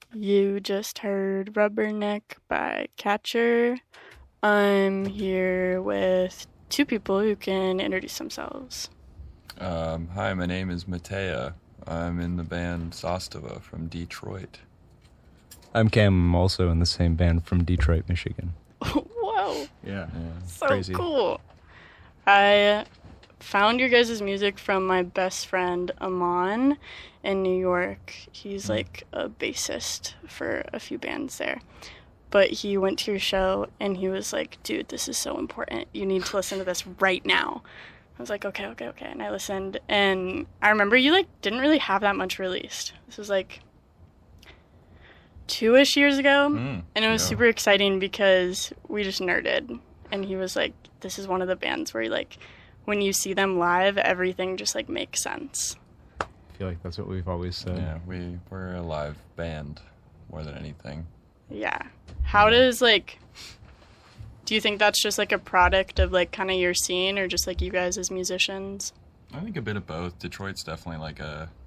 You just heard Rubberneck by Catcher. I'm here with two people who can introduce themselves. Hi, my name is Matea. I'm in the band Sostova from Detroit. I'm Cam. I'm also in the same band from Detroit, Michigan. Whoa, Yeah. so Crazy. cool. I found your guys' music from my best friend Amon in New York. He's like a bassist for a few bands there. But he went to your show and he was like, dude, this is so important. You need to listen to this right now. I was like, okay. And I listened, and I remember you like didn't really have that much released. This was like 2-ish years ago, and it was super exciting because we just nerded. And he was like, this is one of the bands where like when you see them live, everything just like makes sense. I feel like that's what we've always said. Yeah, we're a live band more than anything. Yeah. How does like, do you think that's just like a product of like kind of your scene, or just like you guys as musicians? I think a bit of both. Detroit's definitely like a